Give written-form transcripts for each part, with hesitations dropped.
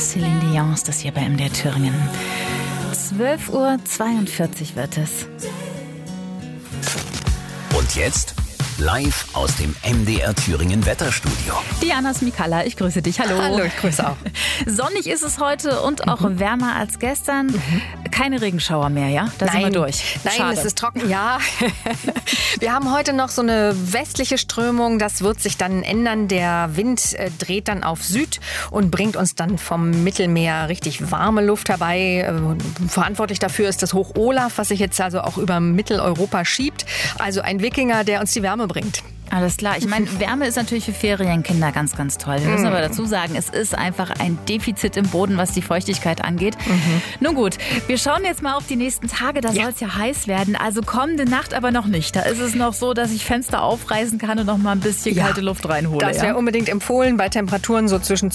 Celine Dion ist das hier bei MDR Thüringen. 12:42 Uhr wird es. Und jetzt live aus dem MDR Thüringen Wetterstudio. Diana Smikalla, ich grüße dich. Hallo. Hallo, ich grüße auch. Sonnig ist es heute und auch wärmer als gestern. Keine Regenschauer mehr, ja? Da sind wir durch. Nein, Schade. es ist trocken, ja. Wir haben heute noch so eine westliche Strömung. Das wird sich dann ändern. Der Wind dreht dann auf Süd und bringt uns dann vom Mittelmeer richtig warme Luft herbei. Verantwortlich dafür ist das Hoch Olaf, was sich jetzt also auch über Mitteleuropa schiebt. Also ein Wikinger, der uns die Wärme bringt. Alles klar. Ich meine, Wärme ist natürlich für Ferienkinder ganz, ganz toll. Wir müssen aber dazu sagen, es ist einfach ein Defizit im Boden, was die Feuchtigkeit angeht. Nun gut, wir schauen jetzt mal auf die nächsten Tage. Da soll es ja heiß werden. Also kommende Nacht aber noch nicht. Da ist es noch so, dass ich Fenster aufreißen kann und noch mal ein bisschen kalte Luft reinhole. Das wäre unbedingt empfohlen bei Temperaturen so zwischen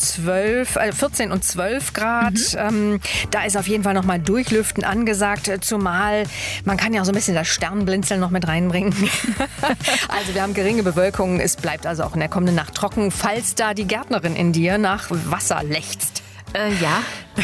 14 und 12 Grad. Da ist auf jeden Fall noch mal Durchlüften angesagt. Zumal man kann ja auch so ein bisschen das Sternblinzeln noch mit reinbringen. Also wir haben geringe Bewölkung. Es bleibt also auch in der kommenden Nacht trocken, falls da die Gärtnerin in dir nach Wasser lechzt. Ja,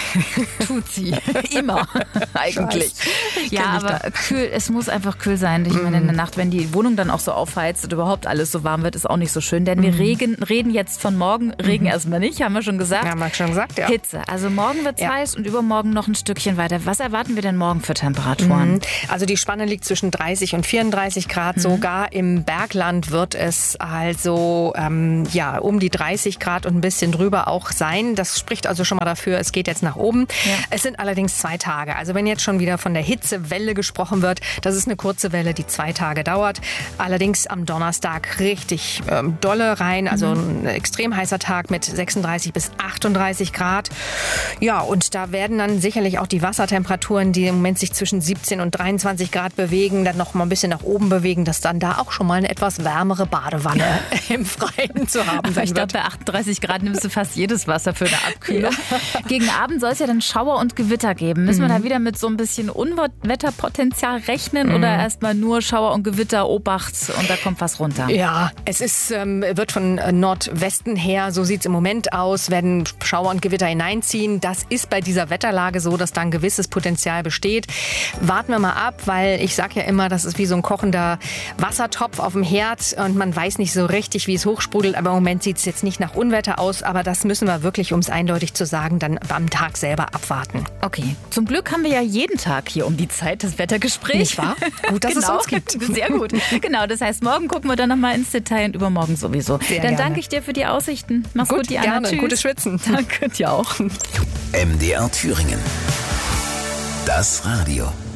tut sie. Immer, eigentlich. Ja, aber kühl, es muss einfach kühl sein. Ich meine, in der Nacht, wenn die Wohnung dann auch so aufheizt und überhaupt alles so warm wird, ist auch nicht so schön. Denn wir reden jetzt von morgen. Regen erstmal nicht, haben wir schon gesagt. Haben wir schon gesagt, ja. Hitze. Also morgen wird es heiß und übermorgen noch ein Stückchen weiter. Was erwarten wir denn morgen für Temperaturen? Also die Spanne liegt zwischen 30 und 34 Grad. Sogar im Bergland wird es also um die 30 Grad und ein bisschen drüber auch sein. Das spricht also schon mal dafür, es geht jetzt nach oben. Ja. Es sind allerdings 2 Tage. Also wenn jetzt schon wieder von der Hitzewelle gesprochen wird, das ist eine kurze Welle, die 2 Tage dauert. Allerdings am Donnerstag richtig dolle rein. Also ein extrem heißer Tag mit 36 bis 38 Grad. Ja, und da werden dann sicherlich auch die Wassertemperaturen, die im Moment sich zwischen 17 und 23 Grad bewegen, dann noch mal ein bisschen nach oben bewegen, dass dann da auch schon mal eine etwas wärmere Badewanne im Freien zu haben sein Ich glaube, bei 38 Grad nimmst du fast jedes Wasser für eine Abkühlung. Gegen Abend soll es ja dann Schauer und Gewitter geben. Müssen wir da wieder mit so ein bisschen Unwetterpotenzial rechnen oder erstmal nur Schauer und Gewitter, Obacht und da kommt was runter? Ja, es ist, wird von Nordwesten her, so sieht es im Moment aus, werden Schauer und Gewitter hineinziehen. Das ist bei dieser Wetterlage so, dass da ein gewisses Potenzial besteht. Warten wir mal ab, weil ich sage ja immer, das ist wie so ein kochender Wassertopf auf dem Herd und man weiß nicht so richtig, wie es hochsprudelt. Aber im Moment sieht es jetzt nicht nach Unwetter aus, aber das müssen wir wirklich, um es eindeutig zu sagen, dann am Tag selber abwarten. Okay, zum Glück haben wir ja jeden Tag hier um die Zeit das Wettergespräch. Nicht wahr? Gut, dass es uns gibt. Sehr gut. Genau, das heißt, morgen gucken wir dann nochmal ins Detail und übermorgen sowieso. Sehr dann danke ich dir für die Aussichten. Mach's gut, Diana. Gerne. Tschüss. Gutes Schwitzen. Danke dir auch. MDR Thüringen. Das Radio.